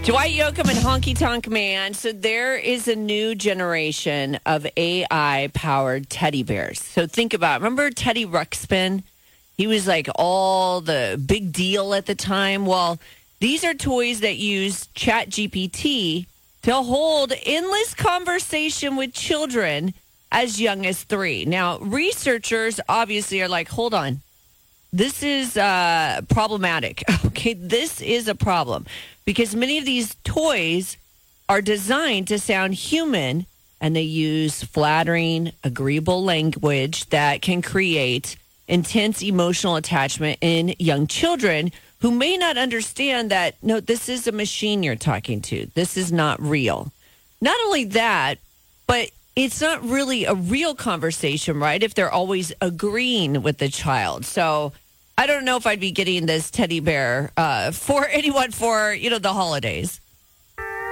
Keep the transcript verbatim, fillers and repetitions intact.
Dwight Yoakam and Honky Tonk Man. So there is a new generation of A I-powered teddy bears. So think about it. Remember Teddy Ruxpin? He was like all the big deal at the time. Well, these are toys that use Chat G P T to hold endless conversation with children as young as three. Now, researchers obviously are like, hold on. This is uh, problematic. Okay, this is a problem because many of these toys are designed to sound human and they use flattering, agreeable language that can create intense emotional attachment in young children who may not understand that, no, this is a machine you're talking to. This is not real. Not only that, but it's not really a real conversation, right? If they're always agreeing with the child. So I don't know if I'd be getting this teddy bear uh, for anyone for, you know, the holidays.